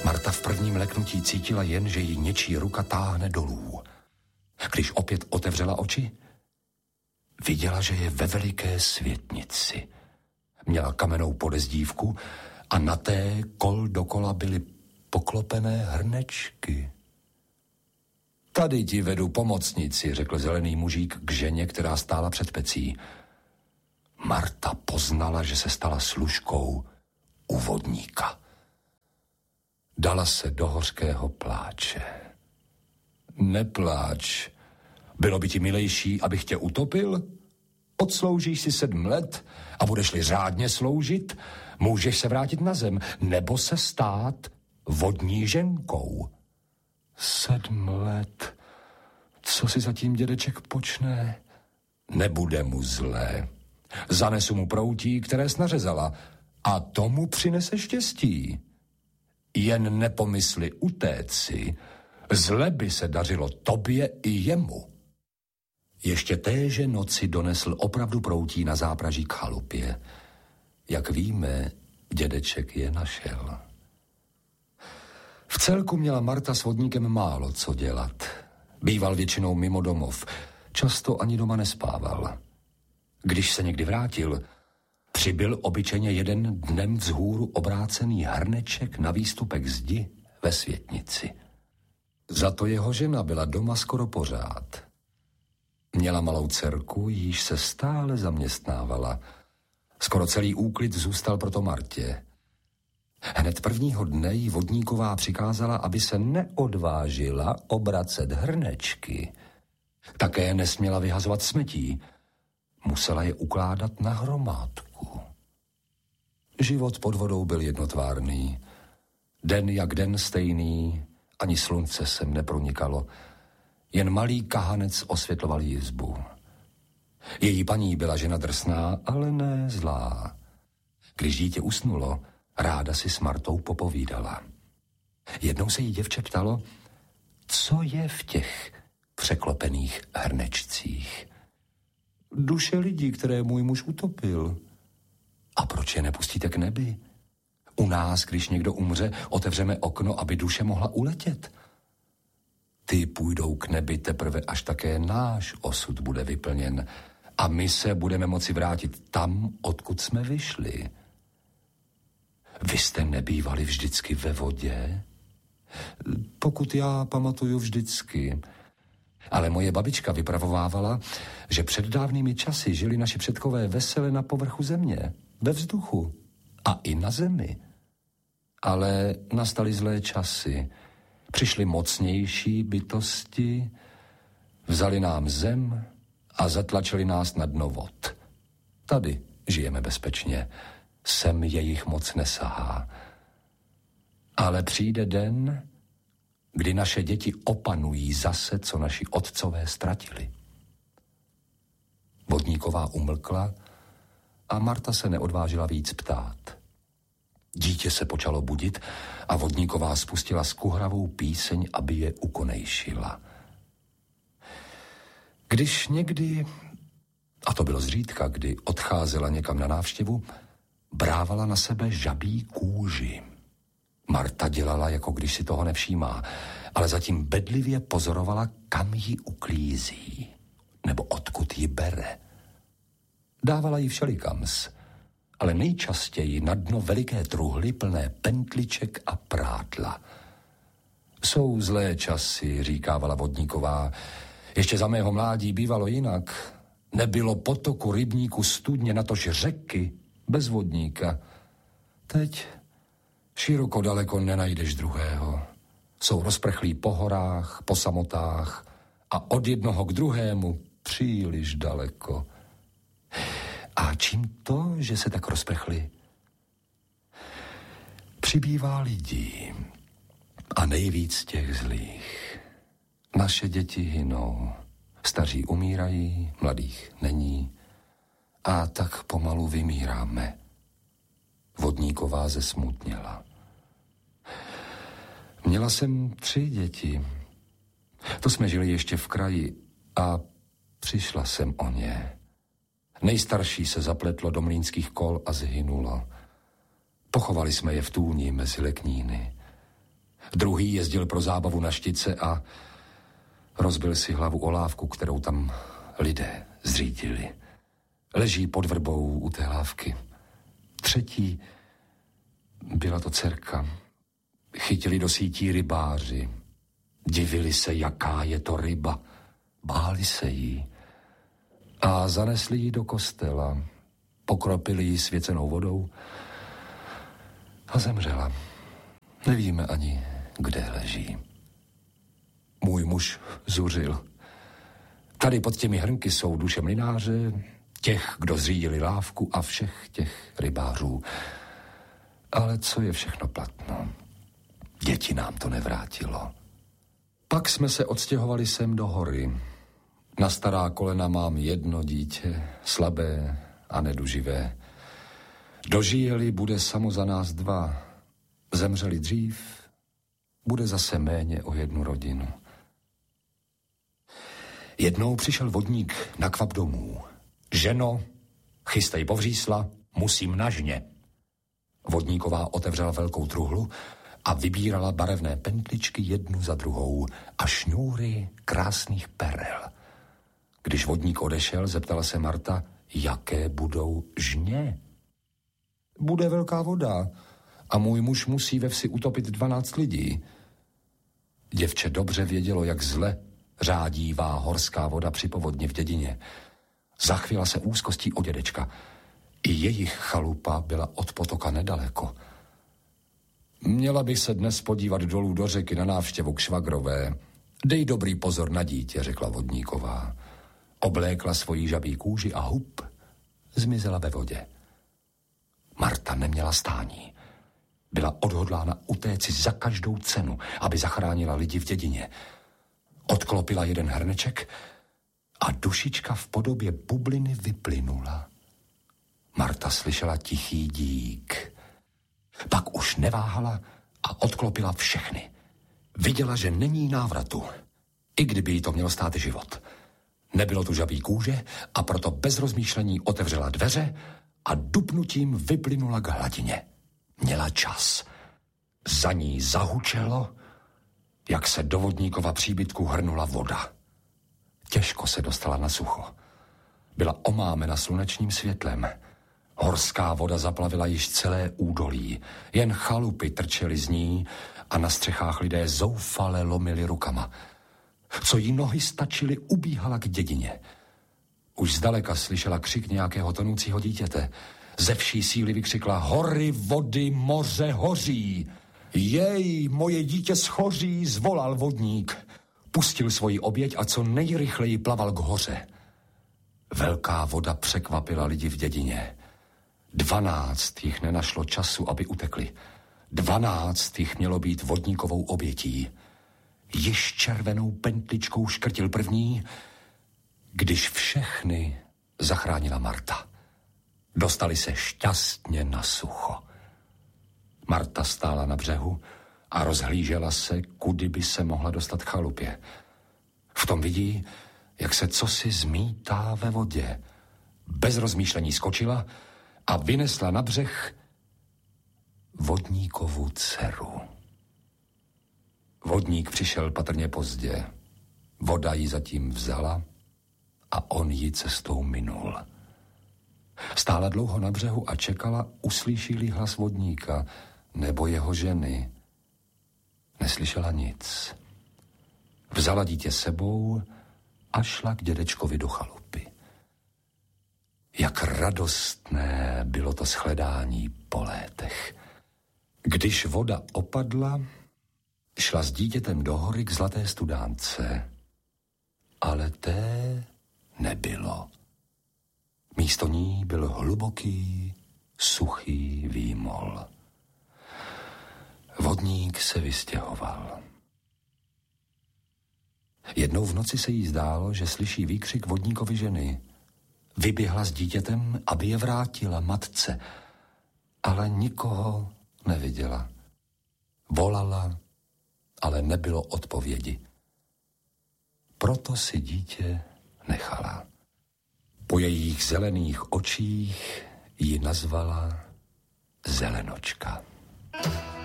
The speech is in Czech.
Marta v prvním leknutí cítila jen, že ji něčí ruka táhne dolů. Když opět otevřela oči, viděla, že je ve veliké světnici. Měla kamennou podezdívku a na té kol dokola byly poklopené hrnečky. Tady ti vedu pomocnici, řekl zelený mužík k ženě, která stála před pecí. Marta poznala, že se stala služkou u vodníka. Dala se do hořkého pláče. Nepláč. Bylo by ti milejší, abych tě utopil? Odsloužíš si 7 let a budeš-li řádně sloužit, můžeš se vrátit na zem nebo se stát vodní ženkou. 7 let. Co si zatím dědeček počne? Nebude mu zlé. Zanesu mu proutí, které snařezala, a tomu přinese štěstí. Jen nepomysli utéci, zle by se dařilo tobě i jemu. Ještě téže noci donesl opravdu proutí na zápraží k chalupě. Jak víme, dědeček je našel. V celku měla Marta s vodníkem málo co dělat. Býval většinou mimo domov, často ani doma nespával. Když se někdy vrátil, přibyl obyčejně jeden dnem vzhůru obrácený hrneček na výstupek zdi ve světnici. Za to jeho žena byla doma skoro pořád. Měla malou dcerku, jíž se stále zaměstnávala. Skoro celý úklid zůstal proto Martě. Hned prvního dne jí vodníková přikázala, aby se neodvážila obracet hrnečky. Také nesměla vyhazovat smetí. Musela je ukládat na hromádku. Život pod vodou byl jednotvárný. Den jak den stejný, ani slunce sem nepronikalo. Jen malý kahanec osvětloval jizbu. Její paní byla žena drsná, ale ne zlá. Když dítě usnulo, ráda si s Martou popovídala. Jednou se jí děvče ptalo, co je v těch překlopených hrnečcích. Duše lidí, které můj muž utopil. A proč je nepustíte k nebi? U nás, když někdo umře, otevřeme okno, aby duše mohla uletět. Ty půjdou k nebi teprve, až také náš osud bude vyplněn a my se budeme moci vrátit tam, odkud jsme vyšli. Vy jste nebývali vždycky ve vodě? Pokud já pamatuju vždycky. Ale moje babička vypravovávala, že před dávnými časy žili naši předkové vesele na povrchu země, ve vzduchu a i na zemi. Ale nastaly zlé časy. Přišly mocnější bytosti, vzali nám zem a zatlačili nás na dno vod. Tady žijeme bezpečně, sem jejich moc nesahá. Ale přijde den, kdy naše děti opanují zase, co naši otcové ztratili. Vodníková umlkla a Marta se neodvážila víc ptát. Dítě se počalo budit a vodníková spustila skuhravou píseň, aby je ukonejšila. Když někdy, a to bylo zřídka, kdy odcházela někam na návštěvu, brávala na sebe žabí kůži. Marta dělala, jako když si toho nevšímá, ale zatím bedlivě pozorovala, kam ji uklízí, nebo odkud ji bere. Dávala jí všelikams, ale nejčastěji na dno veliké truhly plné pentliček a prádla. Jsou zlé časy, říkávala vodníková. Ještě za mého mládí bývalo jinak. Nebylo potoku, rybníku, studně, natož řeky bez vodníka. Teď široko daleko nenajdeš druhého. Jsou rozprchlí po horách, po samotách a od jednoho k druhému příliš daleko. A čím to, že se tak rozprchli? Přibývá lidí a nejvíc těch zlých. Naše děti hynou, staří umírají, mladých není a tak pomalu vymíráme. Vodníková zesmutněla. Měla jsem 3 děti. To jsme žili ještě v kraji a přišla jsem o ně. Nejstarší se zapletlo do mlýnských kol a zhynulo. Pochovali jsme je v tůni mezi lekníny. Druhý jezdil pro zábavu na Štice a rozbil si hlavu o lávku, kterou tam lidé zřídili. Leží pod vrbou u té lávky. Třetí, byla to dcerka. Chytili do sítí rybáři. Divili se, jaká je to ryba. Báli se jí. A zanesli ji do kostela. Pokropili ji svěcenou vodou a zemřela. Nevíme ani, kde leží. Můj muž zuřil. Tady pod těmi hrnky jsou duše mlynáře, těch, kdo zřídili lávku a všech těch rybářů. Ale co je všechno platno? Děti nám to nevrátilo. Pak jsme se odstěhovali sem do hory. Na stará kolena mám jedno dítě, slabé a neduživé. Dožije-li, bude samo za nás dva. Zemřeli dřív, bude zase méně o jednu rodinu. Jednou přišel vodník na kvap domů. Ženo, chystej povřísla, musím na žně. Vodníková otevřela velkou truhlu a vybírala barevné pentličky jednu za druhou a šňůry krásných perel. Když vodník odešel, zeptala se Marta, jaké budou žně. Bude velká voda a můj muž musí ve vsi utopit 12 lidí. Děvče dobře vědělo, jak zle řádívá horská voda při povodni v dědině. Zachvěla se úzkostí o dědečka. I jejich chalupa byla od potoka nedaleko. Měla bych se dnes podívat dolů do řeky na návštěvu k švagrové. Dej dobrý pozor na dítě, řekla vodníková. Oblékla svoji žabí kůži a hup, zmizela ve vodě. Marta neměla stání. Byla odhodlána utéci za každou cenu, aby zachránila lidi v dědině. Odklopila jeden hrneček a dušička v podobě bubliny vyplynula. Marta slyšela tichý dík. Pak už neváhala a odklopila všechny. Viděla, že není návratu, i kdyby jí to mělo stát život. Nebylo tu žabí kůže a proto bez rozmýšlení otevřela dveře a dupnutím vyplynula k hladině. Měla čas. Za ní zahučelo, jak se do vodníkova příbytku hrnula voda. Těžko se dostala na sucho. Byla omámena slunečním světlem. Horská voda zaplavila již celé údolí. Jen chalupy trčely z ní a na střechách lidé zoufale lomili rukama. Co jí nohy stačily, ubíhala k dědině. Už zdaleka slyšela křik nějakého tonoucího dítěte. Ze vší síly vykřikla: hory, vody, moře hoří. Jej, moje dítě schoří, zvolal vodník. Pustil svoji oběť a co nejrychleji plaval k hoře. Velká voda překvapila lidi v dědině. 12 jich nenašlo času, aby utekli. 12 jich mělo být vodníkovou obětí. Již červenou pentličkou škrtil první, když všechny zachránila Marta. Dostali se šťastně na sucho. Marta stála na břehu a rozhlížela se, kudy by se mohla dostat k chalupě. V tom vidí, jak se cosi zmítá ve vodě. Bez rozmýšlení skočila a vynesla na břeh vodníkovu dceru. Vodník přišel patrně pozdě. Voda ji zatím vzala a on ji cestou minul. Stála dlouho na břehu a čekala, uslyší-li hlas vodníka nebo jeho ženy. Neslyšela nic. Vzala dítě sebou a šla k dědečkovi do chalupy. Jak radostné bylo to shledání po létech. Když voda opadla, šla s dítětem do hory k zlaté studánce. Ale té nebylo. Místo ní byl hluboký, suchý výmol. Vodník se vystěhoval. Jednou v noci se jí zdálo, že slyší výkřik vodníkovy ženy. Vyběhla s dítětem, aby je vrátila matce, ale nikoho neviděla. Volala, ale nebylo odpovědi. Proto si dítě nechala. Po jejich zelených očích ji nazvala Zelenočka.